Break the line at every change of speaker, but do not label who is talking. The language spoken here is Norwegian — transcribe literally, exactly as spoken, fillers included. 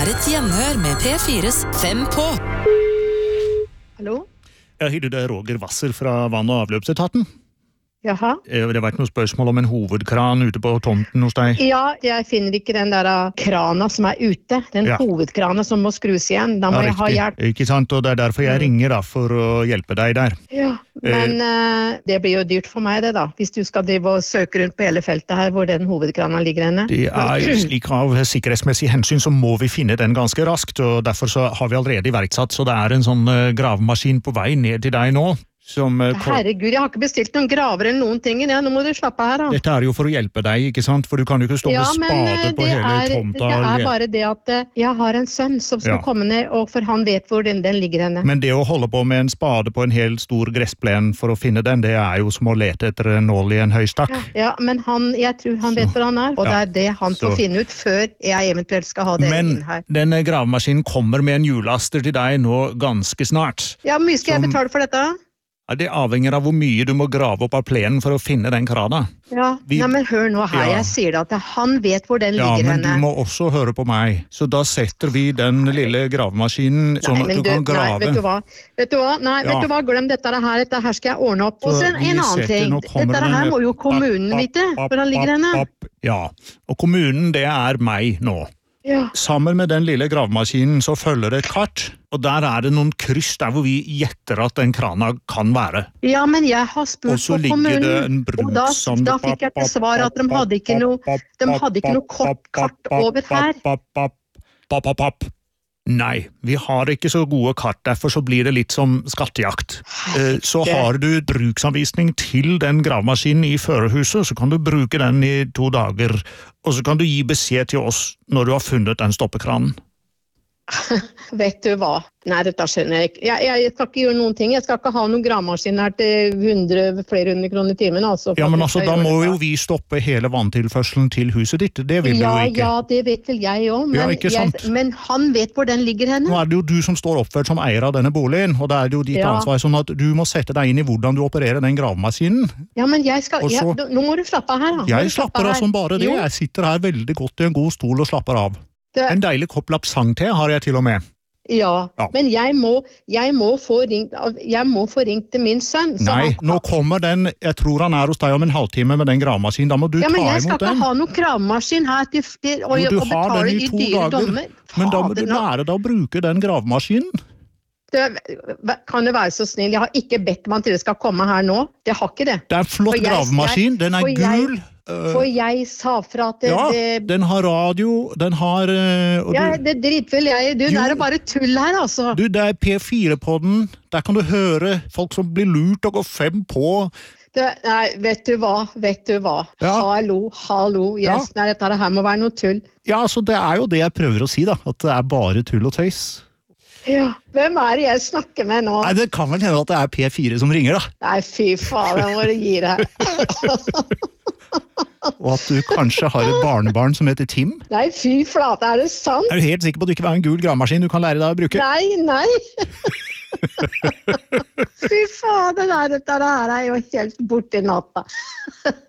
er et gjenhør med P fires Fem på.
Hallo?
Ja, hei, det er Roger Wasser fra Vann- og avløpsetaten.
Jaha?
Det har vært noen spørsmål om en hovedkran ute på tomten hos deg.
Ja, jeg finner ikke den der krana som er ute. Den
Ja.
hovedkrana som må skrus igjen. Da må
Ja,
jeg ha
riktig.
hjelp.
Ikke sant? Og det er derfor jeg ringer da, for å hjelpe deg der.
Ja, men eh, det blir jo dyrt for meg det da. Hvis du skal drive og søke rundt på hele feltet her hvor den hovedkrana ligger henne.
Det er slik av sikkerhetsmessig hensyn så må vi finne den ganske raskt, og derfor så har vi allerede iverksatt, så det er en sånn uh, gravemaskin på vei ned til deg nå. Som, uh,
Herregud, jeg har ikke bestilt noen graver eller noen ting. Ja, nå må du slappe her da.
Dette er jo for å hjelpe deg, ikke sant? For du kan jo ikke stå
Ja,
med
men
spade
eh,
på
det
hele
er,
tomta.
det er
og-
bare det at eh, jeg har en sønn som skal
Ja.
komme ned, og for han vet hvor den, den ligger henne.
Men det å holde på med en spade på en helt stor gressplen for å finne den, det er jo som å lete etter en nål i en høystakk.
Ja, men han, jeg tror han vet hvor han er, og
Ja,
det er det han får
så-
finne ut før jeg eventuelt skal ha det
Men
inn her.
denne gravemaskinen kommer med en hjullaster til deg nå ganske snart.
Ja, hvor mye skal
som-
jeg betale for dette?
Ja, det avhenger av hvor mye du må grave opp av plenen for å finne den krana.
Ja,
Vi-
Nei, men hør nå her,
Ja.
jeg sier det at han vet hvor den
Ja,
ligger
men du
henne.
må også høre på meg. Så da setter vi den lille gravemaskinen sånn
Nei,
at
men
du kan
nei,
grave.
vet du hva? Vet du hva? Nei,
Ja.
vet du hva? Glem dette her, dette her skal jeg ordne opp. Og
Så
så en,
vi
en annen
setter-
ting,
nå kommer
dette
den
her
med-
må jo kommunen
Papp,
vite,
papp,
hvor han ligger
papp,
henne.
papp. Ja, og kommunen det er meg nå.
Ja.
Sammen med den lille gravemaskinen så følger det et kart, og der er det noen kryss der hvor vi gjetter at den krana kan være.
ja, men jeg har
Og
spurt
så
på
ligger det en
kommunen, og da,
bruksanvisning.
da fikk jeg til svar at de hadde ikke noe, de hadde ikke noe kort kart over her.
Nei, vi har ikke så gode kart, derfor så blir det litt som skattejakt. Eh, Så har du bruksanvisning til den gravemaskinen i førerhuset, så kan du bruke den i to dager, og så kan du gi beskjed til oss når du har funnet den stoppekranen.
Vet du hva? Nei, dette skjønner jeg ikke. Jeg, jeg skal ikke gjøre noen ting. Jeg skal ikke ha noen gravemaskin her til hundre, flere hundre kroner i timen. Altså,
Ja,
for
men
at
altså,
jeg
da
skal
må
gjøre
jo
det.
vi stoppe hele vanntilførselen til huset ditt. Det vil du
Ja,
jo ikke.
ja, det vet vel jeg òg, men,
Ja, ikke sant?
jeg- men han vet hvor den ligger henne.
Nå er det jo du som står oppført som eier av denne boligen, og det er jo ditt
Ja.
ansvar, sånn at du må sette deg inn i hvordan du opererer den gravemaskinen.
Ja, men jeg skal...
Og så-
ja, nå må du slappe av her, da. Må du
Jeg
slappe
slapper av
her.
som bare det.
Jo,
Jeg sitter her veldig godt i en god stol og slapper av.
det,
En deilig kopp lapsang-te har jeg til og med.
ja,
Ja.
men jeg må, jeg, må få ringt, jeg må få ringt til min sønn. så
Nei,
han-
nå kommer den, jeg tror han er hos deg om en halvtime med den gravemaskinen, da må du
ja,
ta
men jeg skal
imot
ikke
den.
ha noen gravemaskin her til, til, og,
Jo, du
og
har
betale
den i
i
to
dyre
dager,
dommer.
men da må du
Fader, nå-
lære deg å bruke den gravemaskinen.
det, kan du være så snill? Jeg har ikke bedt man til det skal komme her nå. Det har ikke det.
Det er en flott
For jeg-
gravemaskin, den er
for jeg-
gul. øh,
For jeg sa fra at det,
Ja,
det
den har radio, den har... øh, og
Ja,
du,
det driter vel jeg i. Du, det
Jo.
er bare tull her, altså.
du, det er P fire-podden, der kan du høre folk som blir lurt og går fem på.
Det, nei, vet du hva, vet du hva.
Ja.
Hallo, hallo,
Ja.
yes, nei, dette her må være noe tull.
Ja, så det er jo det jeg prøver å si da, at det er bare tull og tøys.
Ja, hvem er det jeg snakker med nå?
Nei, det kan vel hende at det er P fire som ringer da.
Nei, fy faen, jeg må gi deg.
Og at du kanskje har et barnebarn som heter Tim.
Nei, fy flate, er det sant?
Er du helt sikker på at du ikke vil ha en gul gravemaskin du kan lære deg å bruke?
Nei, nei. Fy faen, det der, dette her er jo helt borte i natta.